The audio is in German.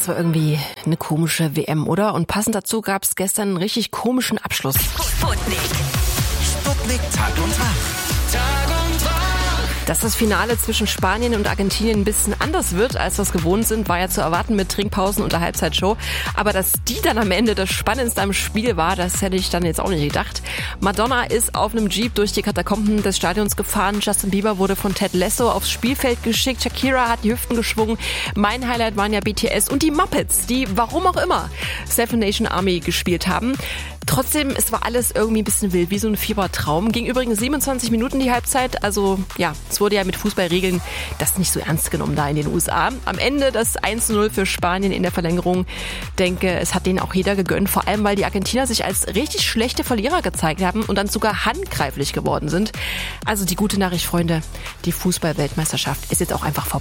Das war irgendwie eine komische WM, oder? Und passend dazu gab es gestern einen richtig komischen Abschluss. Sputnik Tag und Wach. Dass das Finale zwischen Spanien und Argentinien ein bisschen anders wird, als wir es gewohnt sind, war ja zu erwarten mit Trinkpausen und der Halbzeitshow. Aber dass die dann am Ende das Spannendste am Spiel war, das hätte ich dann jetzt auch nicht gedacht. Madonna ist auf einem Jeep durch die Katakomben des Stadions gefahren. Justin Bieber wurde von Ted Lasso aufs Spielfeld geschickt. Shakira hat die Hüften geschwungen. Mein Highlight waren ja BTS und die Muppets, die, warum auch immer, Seven Nation Army gespielt haben. Trotzdem, es war alles irgendwie ein bisschen wild, wie so ein Fiebertraum. Ging übrigens 27 Minuten die Halbzeit. Also ja, es wurde ja mit Fußballregeln das nicht so ernst genommen da in den USA. Am Ende das 1:0 für Spanien in der Verlängerung. Denke, es hat denen auch jeder gegönnt. Vor allem, weil die Argentinier sich als richtig schlechte Verlierer gezeigt haben und dann sogar handgreiflich geworden sind. Also die gute Nachricht, Freunde, die Fußball-Weltmeisterschaft ist jetzt auch einfach vorbei.